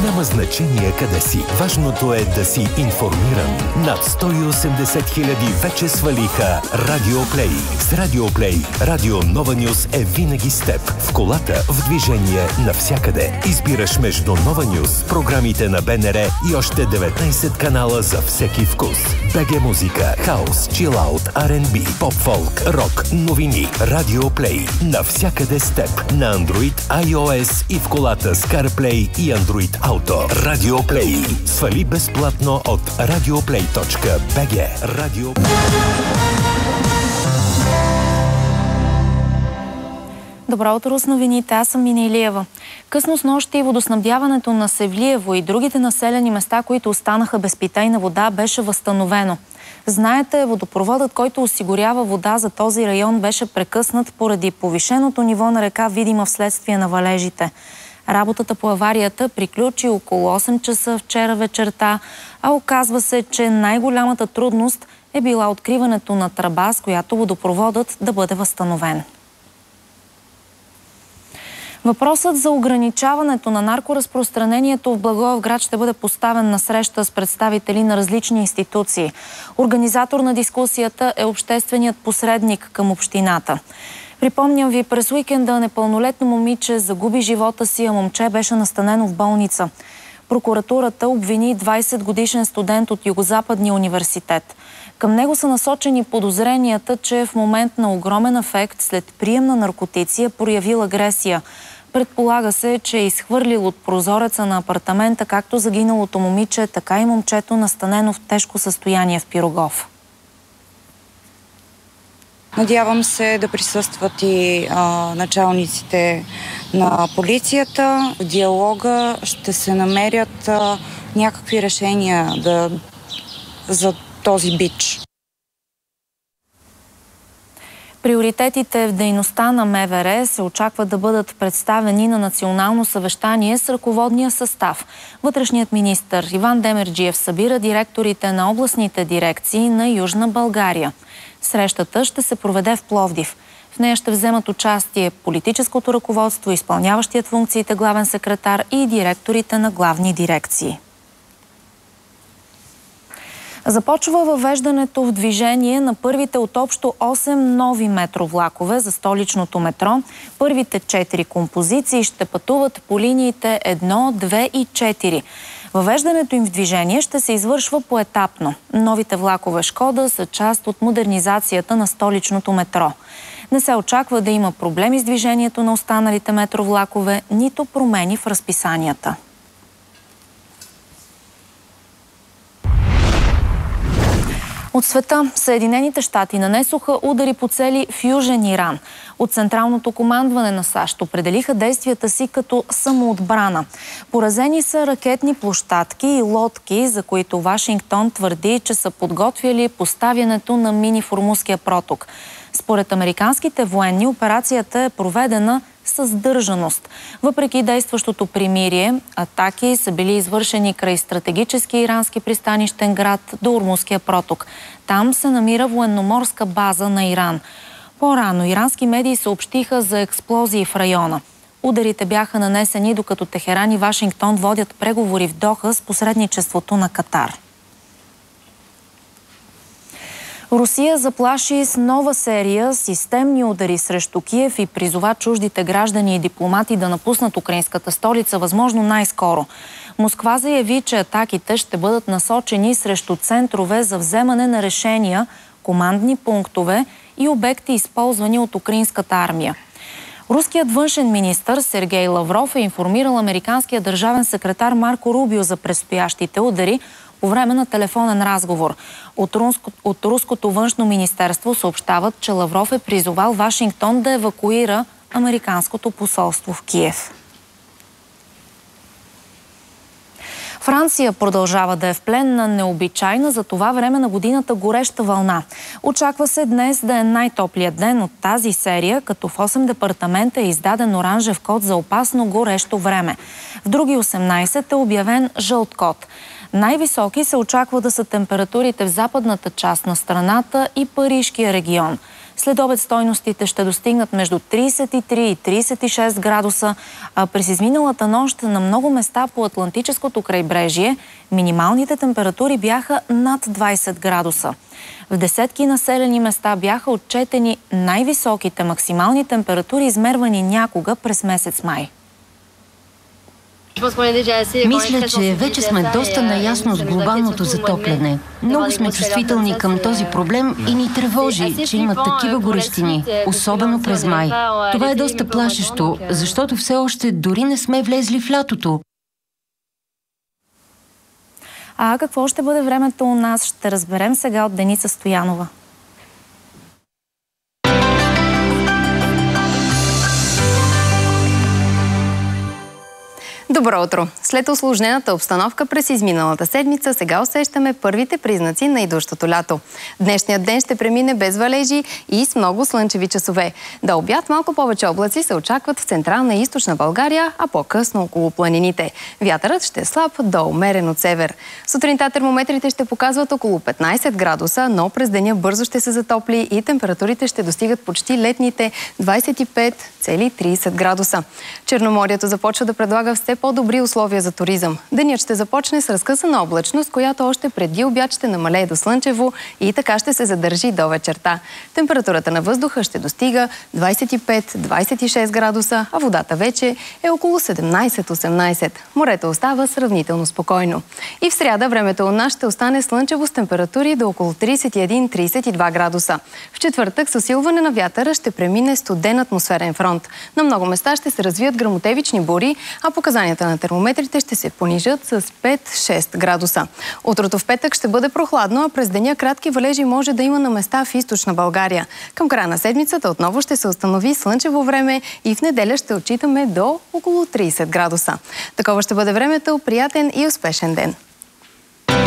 Няма значение къде си. Важното е да си информиран. Над 180 хиляди вече свалиха Радиоплей. С Радиоплей Радио Нова Нюс е винаги с теб. В колата, в движение, навсякъде. Избираш между Нова Нюс, програмите на БНР и още 19 канала за всеки вкус. БГ музика, хаус, чилаут, R&B, поп-фолк, рок, новини. Радиоплей. Навсякъде с теб. На Android, iOS и в колата с CarPlay и Android Auto. Радиоплей. Свали безплатно от radioplay.bg. Добро утро с новините, аз съм Мина Илиева. Късно снощи водоснабдяването на Севлиево и другите населени места, които останаха без питейна вода, беше възстановено. Знаете, водопроводът, който осигурява вода за този район, беше прекъснат поради повишеното ниво на река Видима вследствие на валежите. Работата по аварията приключи около 8 часа вчера вечерта, а оказва се, че най-голямата трудност е била откриването на тръба, с която водопроводът да бъде възстановен. Въпросът за ограничаването на наркоразпространението в Благоевград ще бъде поставен на среща с представители на различни институции. Организатор на дискусията е общественият посредник към общината. Припомням ви, през уикенда непълнолетно момиче загуби живота си, а момче беше настанено в болница. Прокуратурата обвини 20-годишен студент от Югозападния университет. Към него са насочени подозренията, че в момент на огромен афект след прием на наркотици е проявил агресия. Предполага се, че е изхвърлил от прозореца на апартамента както загиналото момиче, така и момчето, настанено в тежко състояние в Пирогов. Надявам се да присъстват и началниците на полицията. В диалога ще се намерят някакви решения за този бич. Приоритетите в дейността на МВР се очаква да бъдат представени на национално съвещание с ръководния състав. Вътрешният министър Иван Демерджиев събира директорите на областните дирекции на Южна България. Срещата ще се проведе в Пловдив. В нея ще вземат участие политическото ръководство, изпълняващият функциите главен секретар и директорите на главни дирекции. Започва въвеждането в движение на първите от общо 8 нови метровлакове за столичното метро. Първите 4 композиции ще пътуват по линиите 1, 2 и 4. Въвеждането им в движение ще се извършва поетапно. Новите влакове Шкода са част от модернизацията на столичното метро. Не се очаква да има проблеми с движението на останалите метровлакове, нито промени в разписанията. От света Съединените щати нанесоха удари по цели в Южен Иран. От Централното командване на САЩ определиха действията си като самоотбрана. Поразени са ракетни площадки и лодки, за които Вашингтон твърди, че са подготвяли поставянето на мини в Ормузския проток. Според американските военни, операцията е проведена с сдържаност. Въпреки действащото примирие, атаки са били извършени край стратегически ирански пристанищен град до Ормузския проток. Там се намира военноморска база на Иран. По-рано ирански медии съобщиха за експлозии в района. Ударите бяха нанесени, докато Техеран и Вашингтон водят преговори в Доха с посредничеството на Катар. Русия заплаши с нова серия системни удари срещу Киев и призова чуждите граждани и дипломати да напуснат украинската столица възможно най-скоро. Москва заяви, че атаките ще бъдат насочени срещу центрове за вземане на решения, командни пунктове и обекти, използвани от украинската армия. Руският външен министър Сергей Лавров е информирал американския държавен секретар Марко Рубио за предстоящите удари по време на телефонен разговор. От руското външно министерство съобщават, че Лавров е призовал Вашингтон да евакуира американското посолство в Киев. Франция продължава да е в плен на необичайна за това време на годината гореща вълна. Очаква се днес да е най-топлият ден от тази серия, като в 8 департамента е издаден оранжев код за опасно горещо време. В други 18 е обявен жълт код. Най-високи се очаква да са температурите в западната част на страната и Парижкия регион. След обед стойностите ще достигнат между 33 и 36 градуса, а през изминалата нощ на много места по Атлантическото крайбрежие минималните температури бяха над 20 градуса. В десетки населени места бяха отчетени най-високите максимални температури, измервани някога през месец май. Мисля, че вече сме доста наясно с глобалното затопляне. Много сме чувствителни към този проблем и ни тревожи, че има такива горещини, особено през май. Това е доста плашещо, защото все още дори не сме влезли в лятото. А какво ще бъде времето у нас, ще разберем сега от Деница Стоянова. Добро утро! След усложнената обстановка през изминалата седмица, сега усещаме първите признаци на идващото лято. Днешният ден ще премине без валежи и с много слънчеви часове. До обяд малко повече облаци се очакват в централна и източна България, а по-късно около планините. Вятърът ще е слаб до умерен от север. Сутринта термометрите ще показват около 15 градуса, но през деня бързо ще се затопли и температурите ще достигат почти летните 25,30 градуса. Черноморието започва да предлага все по-добри условия за туризъм. Денят ще започне с разкъсана облачност, която още преди обяд ще намалее до слънчево и така ще се задържи до вечерта. Температурата на въздуха ще достига 25-26 градуса, а водата вече е около 17-18. Морето остава сравнително спокойно. И в сряда времето у нас ще остане слънчево с температури до около 31-32 градуса. В четвъртък с усилване на вятъра ще премине студен атмосферен фронт. На много места ще се развият гръмотевични бури, а показанията на термометрите ще се понижат с 5-6 градуса. Утрото в петък ще бъде прохладно, а през деня кратки валежи може да има на места в източна България. Към края на седмицата отново ще се установи слънчево време и в неделя ще отчитаме до около 30 градуса. Такова ще бъде времето. Приятен и успешен ден!